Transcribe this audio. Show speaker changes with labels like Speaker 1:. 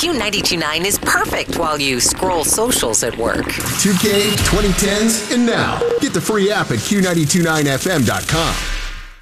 Speaker 1: Q92.9 is perfect while you scroll socials at work.
Speaker 2: 2K, 2010s, and now. Get the free app at Q929fm.com.